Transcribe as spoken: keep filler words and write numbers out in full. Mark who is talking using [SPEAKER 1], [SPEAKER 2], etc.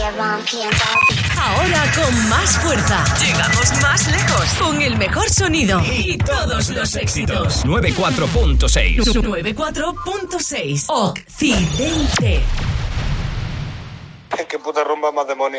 [SPEAKER 1] Ahora con más fuerza. Llegamos más lejos. Con el mejor sonido. Y todos los éxitos.
[SPEAKER 2] noventa y cuatro punto seis.
[SPEAKER 1] noventa y cuatro punto seis. Occidente.
[SPEAKER 3] ¿Qué puta rumba más demonia?